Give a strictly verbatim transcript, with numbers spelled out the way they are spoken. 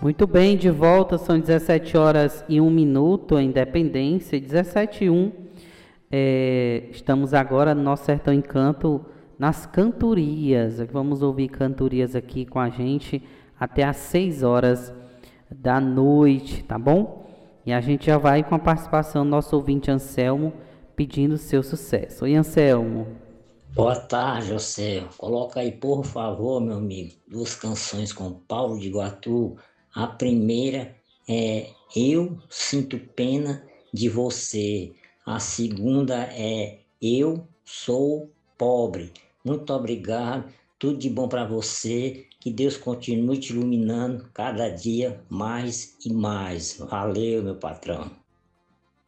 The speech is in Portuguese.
Muito bem, de volta, são dezessete horas e um minuto, a Independência, dezessete e um. É, estamos agora no nosso Sertão Encanto, nas cantorias. Vamos ouvir cantorias aqui com a gente até às seis horas da noite, tá bom? E a gente já vai com a participação do nosso ouvinte Anselmo, pedindo seu sucesso. Oi, Anselmo. Boa tarde, José. Coloca aí, por favor, meu amigo, duas canções com Paulo de Iguatu. A primeira é Eu Sinto Pena de Você. A segunda é Eu Sou Pobre. Muito obrigado. Tudo de bom para você. Que Deus continue te iluminando cada dia mais e mais. Valeu, meu patrão.